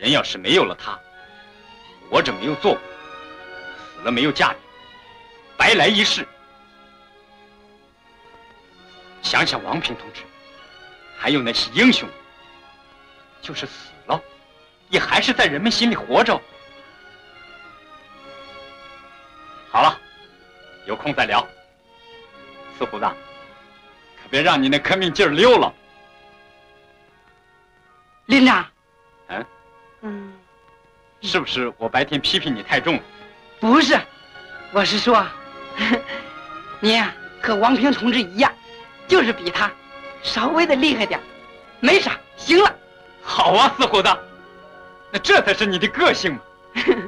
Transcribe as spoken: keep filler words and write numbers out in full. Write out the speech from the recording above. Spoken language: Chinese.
人要是没有了他，活着没有做过，死了没有嫁人，白来一世。想想王平同志，还有那些英雄，就是死了，也还是在人们心里活着。好了，有空再聊。四虎子，可别让你那革命劲儿溜了。 连长， 嗯， 嗯， 是不是我白天批评你太重了？ 不是，我是说，你呀、和王平同志一样，就是比他稍微的厉害点，没啥，行了。 好啊，四虎子，那这才是你的个性嘛。